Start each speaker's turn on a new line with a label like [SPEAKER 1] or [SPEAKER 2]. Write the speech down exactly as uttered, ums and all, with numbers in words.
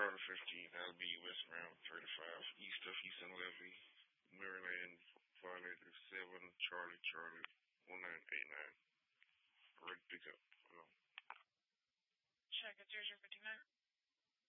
[SPEAKER 1] Charlie fifteen, that'll be westbound thirty-five, east of Houston Levy, Maryland, violator seven, Charlie, Charlie, one nine eight nine. Ready to pick up. Hello.
[SPEAKER 2] Check, it's zero zero fifty-nine.